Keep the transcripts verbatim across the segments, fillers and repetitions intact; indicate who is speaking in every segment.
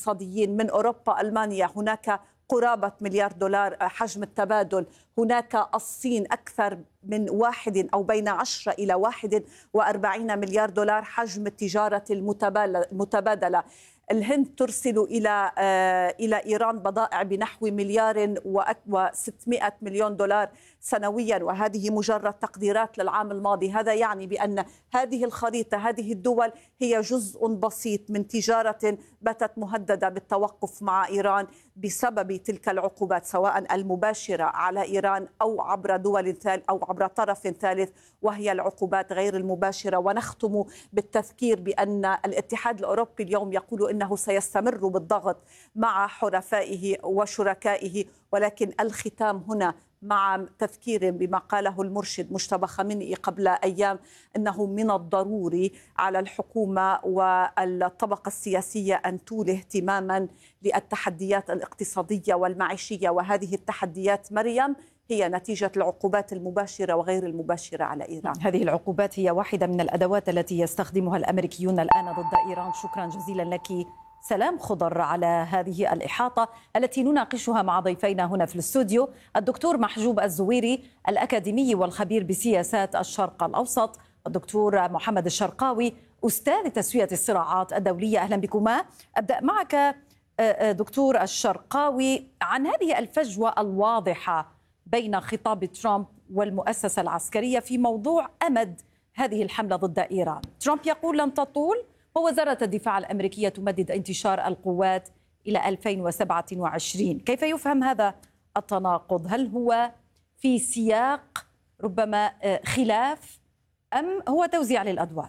Speaker 1: اقتصاديين من أوروبا، ألمانيا هناك قرابة مليار دولار حجم التبادل، هناك الصين أكثر من واحد أو بين عشرة إلى واحد وأربعين مليار دولار حجم التجارة المتبادلة. الهند ترسل إلى إلى إيران بضائع بنحو مليار وستمائة مليون دولار سنويا، وهذه مجرد تقديرات للعام الماضي. هذا يعني بأن هذه الخريطة، هذه الدول هي جزء بسيط من تجارة باتت مهددة بالتوقف مع إيران بسبب تلك العقوبات، سواء المباشرة على إيران أو عبر دول ثالث أو عبر طرف ثالث، وهي العقوبات غير المباشرة. ونختم بالتذكير بأن الاتحاد الأوروبي اليوم يقول إنه سيستمر بالضغط مع حلفائه وشركائه، ولكن الختام هنا مع تذكير بما قاله المرشد مجتبى خامنئي قبل أيام، أنه من الضروري على الحكومة والطبقة السياسية أن تولي اهتماما للتحديات الاقتصادية والمعيشية، وهذه التحديات مريم هي نتيجة العقوبات المباشرة وغير المباشرة على إيران.
Speaker 2: هذه العقوبات هي واحدة من الأدوات التي يستخدمها الأمريكيون الآن ضد إيران. شكرا جزيلا لك سلام خضر على هذه الإحاطة التي نناقشها مع ضيفينا هنا في الاستوديو، الدكتور محجوب الزويري الأكاديمي والخبير بسياسات الشرق الأوسط، الدكتور محمد الشرقاوي أستاذ تسوية الصراعات الدولية. أهلا بكما. أبدأ معك دكتور الشرقاوي عن هذه الفجوة الواضحة بين خطاب ترامب والمؤسسة العسكرية في موضوع أمد هذه الحملة ضد إيران. ترامب يقول لن تطول، ووزارة الدفاع الأمريكية تمدد انتشار القوات إلى ألفين وسبعة وعشرين. كيف يفهم هذا التناقض؟ هل هو في سياق ربما خلاف أم هو توزيع للأدوار؟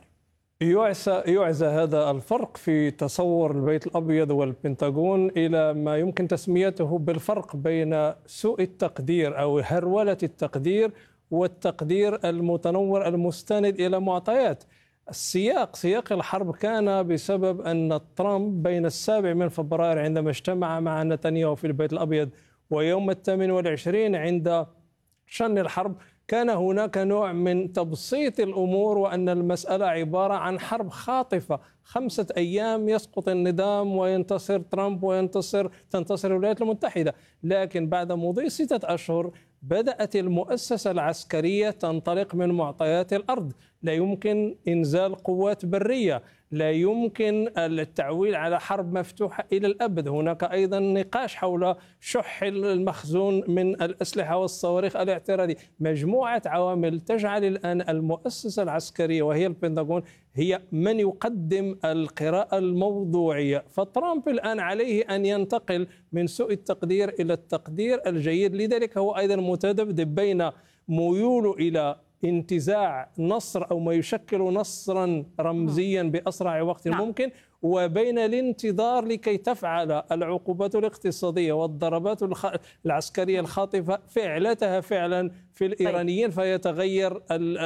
Speaker 3: يعزى يعزى هذا الفرق في تصور البيت الأبيض والبنتاغون إلى ما يمكن تسميته بالفرق بين سوء التقدير أو هرولة التقدير والتقدير المتنور المستند إلى معطيات. السياق سياق الحرب كان بسبب أن ترامب بين السابع من فبراير عندما اجتمع مع نتنياهو في البيت الأبيض ويوم الثامن والعشرين عند شن الحرب كان هناك نوع من تبسيط الأمور، وأن المسألة عبارة عن حرب خاطفة، خمسة أيام يسقط النظام وينتصر ترامب وينتصر تنتصر الولايات المتحدة. لكن بعد مضي ستة أشهر بدأت المؤسسة العسكرية تنطلق من معطيات الأرض. لا يمكن إنزال قوات برية، لا يمكن التعويل على حرب مفتوحة إلى الأبد. هناك أيضا نقاش حول شح المخزون من الأسلحة والصواريخ الاعتراضي. مجموعة عوامل تجعل الآن المؤسسة العسكرية وهي البنتاغون هي من يقدم القراءة الموضوعية. فترامب الآن عليه أن ينتقل من سوء التقدير إلى التقدير الجيد. لذلك هو أيضا متذبذب بين ميوله إلى انتزاع نصر أو ما يشكل نصرا رمزيا بأسرع وقت ممكن، وبين الانتظار لكي تفعل العقوبات الاقتصادية والضربات العسكرية الخاطفة فعلتها فعلا في الإيرانيين، فيتغير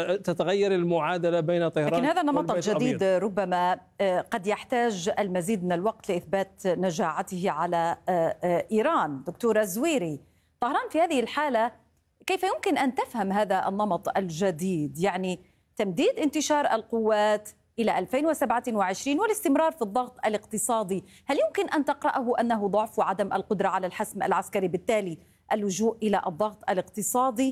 Speaker 3: تتغير المعادلة بين طهران.
Speaker 2: لكن هذا النمط الجديد ربما قد يحتاج المزيد من الوقت لإثبات نجاعته على إيران. دكتور الزويري، طهران في هذه الحالة كيف يمكن أن تفهم هذا النمط الجديد؟ يعني تمديد انتشار القوات إلى ألفين وسبعة وعشرين والاستمرار في الضغط الاقتصادي، هل يمكن أن تقرأه أنه ضعف وعدم القدرة على الحسم العسكري، بالتالي اللجوء إلى الضغط الاقتصادي؟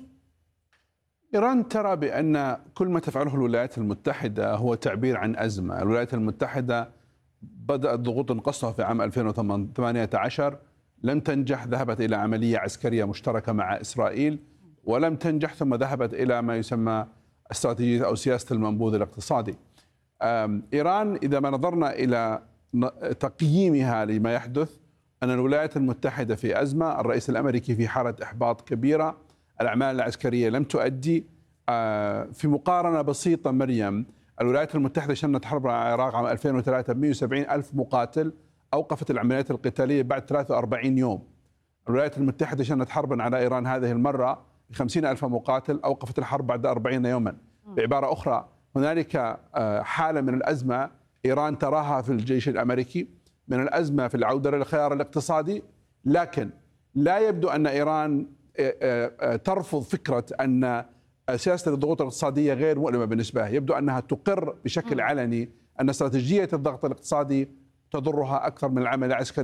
Speaker 4: إيران ترى بأن كل ما تفعله الولايات المتحدة هو تعبير عن أزمة. الولايات المتحدة بدأت ضغوط قصفها في عام ألفين وثمانية عشر، لم تنجح، ذهبت إلى عملية عسكرية مشتركة مع إسرائيل ولم تنجح، ثم ذهبت إلى ما يسمى استراتيجية أو سياسة المنبوذ الاقتصادي. إيران إذا ما نظرنا إلى تقييمها لما يحدث، أن الولايات المتحدة في أزمة، الرئيس الأمريكي في حالة إحباط كبيرة، الأعمال العسكرية لم تؤدي. في مقارنة بسيطة مريم، الولايات المتحدة شنت حرب على العراق عام ألفين وثلاثة مئة وسبعين ألف مقاتل، أوقفت العمليات القتالية بعد ثلاثة وأربعين يوم. الولايات المتحدة شنت حربا على إيران هذه المرة بخمسين ألف مقاتل، أوقفت الحرب بعد أربعين يوما. بعبارة أخرى، هنالك حالة من الأزمة إيران تراها في الجيش الأمريكي، من الأزمة في العودة للخيار الاقتصادي، لكن لا يبدو أن إيران ترفض فكرة أن سياسة الضغوط الاقتصادية غير مؤلمة بالنسبة لها. يبدو أنها تقر بشكل علني أن استراتيجية الضغط الاقتصادي تضرها أكثر من العمل العسكري.